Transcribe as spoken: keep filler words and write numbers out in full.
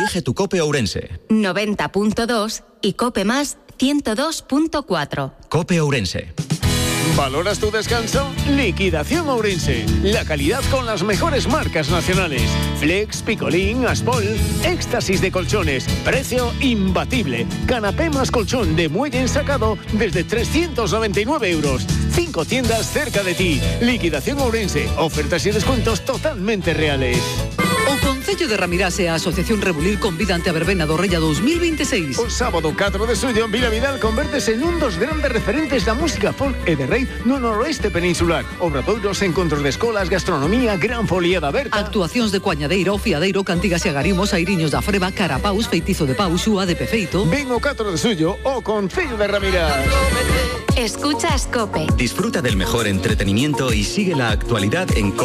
Elige tu COPE Ourense. noventa punto dos y COPE Más ciento dos punto cuatro. COPE Ourense. ¿Valoras tu descanso? Liquidación Ourense. La calidad con las mejores marcas nacionales. Flex, Picolín, Aspol, Éxtasis de colchones. Precio imbatible. Canapé más colchón de muelle ensacado desde trescientos noventa y nueve euros. Cinco tiendas cerca de ti. Liquidación Ourense. Ofertas y descuentos totalmente reales. O Concello de Ramirás e a Asociación Rebulir convidan a verbena do Rella dos mil veintiséis. O sábado catro de xullo en Vila Vidal convértese nun dos grandes referentes da música folk e de rei no noroeste peninsular. Obradoiros, encontros de escolas, gastronomía, gran foliada aberta. Actuacións de Coañadeira, o Fiadeiro, Cantigas e Agarimos, Airiños da Freba, Carapaus, Feitizo de Pau, Xúa de Pefeito. Ven o catro de xullo o Concello de Ramirás. Escucha Scope. Disfruta del mejor entretenimiento y sigue la actualidad en COPE.